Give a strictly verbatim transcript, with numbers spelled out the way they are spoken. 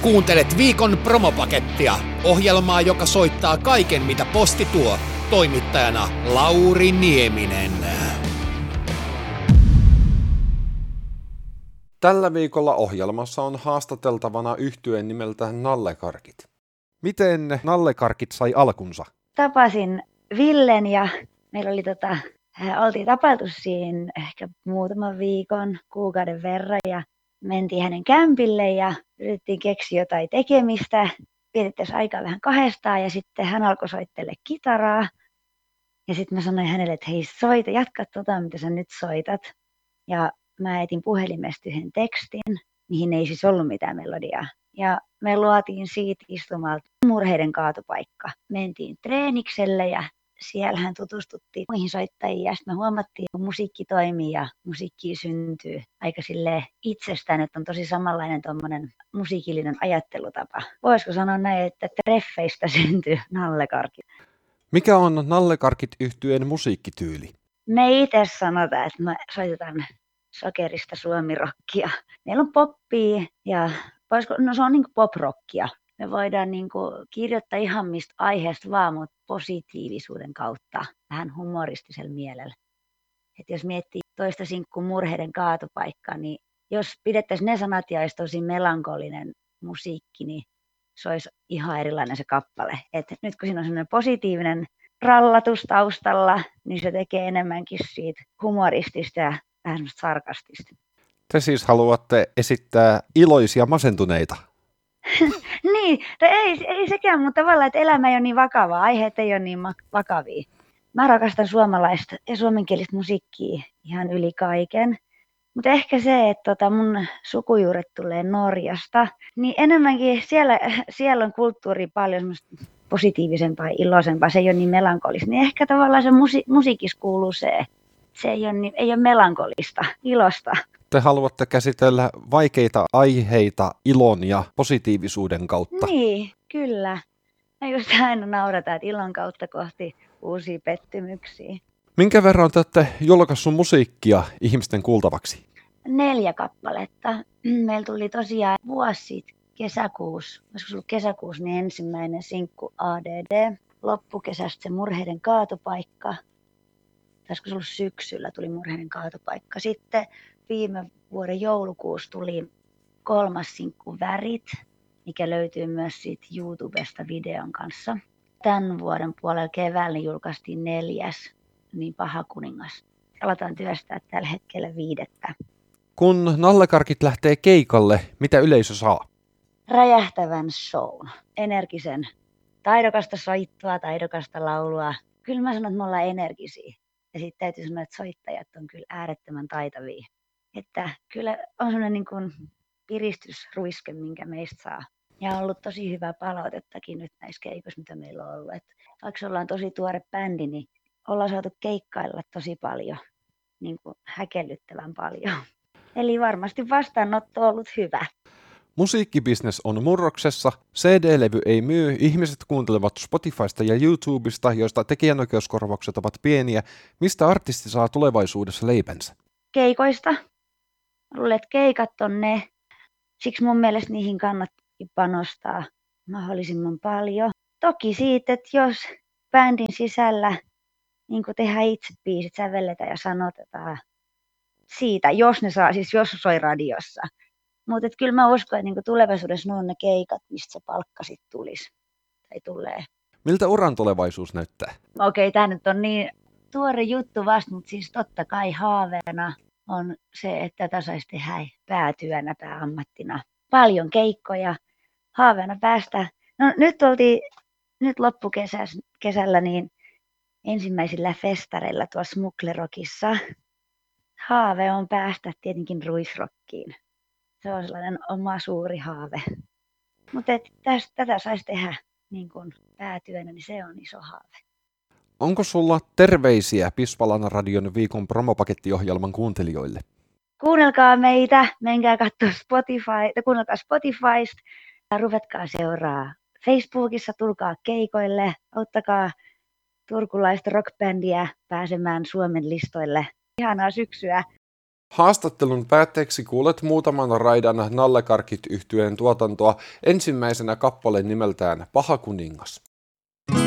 Kuuntelet viikon promopakettia, ohjelmaa, joka soittaa kaiken, mitä posti tuo. Toimittajana Lauri Nieminen. Tällä viikolla ohjelmassa on haastateltavana yhtye nimeltä Nallekarkit. Miten Nallekarkit sai alkunsa? Tapasin Villen ja meillä oli tota, oltiin tapailtu siinä ehkä muutaman viikon, kuukauden verran ja mentiin hänen kämpille ja yritettiin keksiä jotain tekemistä. Vietettäisiin aikaa vähän kahdestaan ja sitten hän alkoi soittelemaan kitaraa. Ja sitten mä sanoin hänelle, että hei soita, jatka tota mitä sä nyt soitat. Ja mä etin puhelimesta yhden tekstin, mihin ei siis ollut mitään melodiaa. Ja me luotiin siitä istumalta Murheiden kaatopaikka. Mentiin treenikselle ja siellähän tutustuttiin muihin soittajiin ja sitten me huomattiin, että musiikki toimii ja musiikki syntyy aika silleen itsestään, että on tosi samanlainen tuommoinen musiikillinen ajattelutapa. Voisiko sanoa näin, että treffeistä syntyy Nallekarkit? Mikä on Nallekarkit -yhtyeen musiikkityyli? Me itse sanotaan, että me soitetaan sokerista suomirokkia. Meillä on poppia ja voisiko, no se on niin kuin poprockia. Me voidaan niin kuin kirjoittaa ihan mistä aiheesta vaan, mutta positiivisuuden kautta, vähän humoristisella mielellä. Et jos miettii toista sinkkua Murheiden kaatopaikkaa, niin jos pidettäisiin ne sanat ja olisi tosi melankolinen musiikki, niin se olisi ihan erilainen se kappale. Et nyt kun siinä on sellainen positiivinen rallatus taustalla, niin se tekee enemmänkin siitä humoristista ja vähän semmoista sarkastista. Te siis haluatte esittää iloisia masentuneita? Niin, ei, ei sekään, mutta tavallaan, että elämä ei ole niin vakavaa, aiheet ei ole niin vakavia. Mä rakastan suomalaista ja suomenkielistä musiikkia ihan yli kaiken. Mutta ehkä se, että tota mun sukujuuret tulee Norjasta, niin enemmänkin siellä, siellä on kulttuuri paljon positiivisempaa ja iloisempaa, se ei ole niin melankolista. Niin ehkä tavallaan se musi- musiikissa kuuluu se, se ei ole, niin, ei ole melankolista, ilosta. Te haluatte käsitellä vaikeita aiheita ilon ja positiivisuuden kautta. Niin, kyllä. Mä just aina naurataan, että ilon kautta kohti uusia pettymyksiä. Minkä verran te olette julkaissut musiikkia ihmisten kuultavaksi? Neljä kappaletta. Meillä tuli tosiaan vuosi sitten kesäkuussa, olisiko se ollut kesäkuussa, niin ensimmäinen sinkku A D D. Loppukesästä se Murheiden kaatopaikka. Olisiko se ollut syksyllä tuli Murheiden kaatopaikka. Sitten viime vuoden joulukuussa tuli kolmas sinkku Värit, mikä löytyy myös siitä YouTubesta videon kanssa. Tämän vuoden puolella keväällä julkaistiin neljäs, niin Paha kuningas. Aletaan työstää tällä hetkellä viidettä. Kun Nallekarkit lähtee keikalle, mitä yleisö saa? Räjähtävän shown, energisen, taidokasta soittoa, taidokasta laulua. Kyllä mä sanon, että me ollaan energisiä. Ja sitten täytyy sanoa, että soittajat on kyllä äärettömän taitavia. Että kyllä on sellainen niin kuin piristysruiske, minkä meistä saa. Ja on ollut tosi hyvää palautettakin nyt näissä keikoissa, mitä meillä on ollut. Että vaikka ollaan tosi tuore bändi, niin ollaan saatu keikkailla tosi paljon, niin kuin häkellyttävän paljon. Eli varmasti vastaanotto on ollut hyvä. Musiikkibisnes on murroksessa, C D-levy ei myy, ihmiset kuuntelevat Spotifysta ja YouTubesta, joista tekijänoikeuskorvaukset ovat pieniä. Mistä artisti saa tulevaisuudessa leipänsä? Keikoista. Luulen, että keikat on ne. Siksi mun mielestä niihin kannattaa panostaa mahdollisimman paljon. Toki siitä, että jos bändin sisällä niin tehdään itse biisit, sävelletään ja sanotetaan siitä, jos ne saa, siis jos soi radiossa. Mutta kyllä mä uskon, että niin tulevaisuudessa ne on ne keikat, mistä se palkka sitten tulisi tai tulee. Miltä uran tulevaisuus näyttää? Okei, tämä nyt on niin tuore juttu vasta, mutta siis totta kai haaveena on se, että tätä saisi tehdä päätyönä, pääammattina. Paljon keikkoja, haaveena päästä. No nyt oltiin, nyt loppukesällä niin ensimmäisillä festareilla tuossa Smuklerokissa. Haave on päästä tietenkin ruisrokkiin. Se on sellainen oma suuri haave. Mutta tätä saisi tehdä niin kun päätyönä, niin se on iso haave. Onko sulla terveisiä Pispalan radion viikon promopakettiohjelman kuuntelijoille? Kuunnelkaa meitä, menkää katsoa Spotify, kuunnelkaa Spotifysta, ruvetkaa seuraa Facebookissa, tulkaa keikoille, auttakaa turkulaista rockbändiä pääsemään Suomen listoille. Ihanaa syksyä! Haastattelun päätteeksi kuulet muutaman raidan Nallekarkit -yhtyeen tuotantoa, ensimmäisenä kappaleen nimeltään Paha kuningas.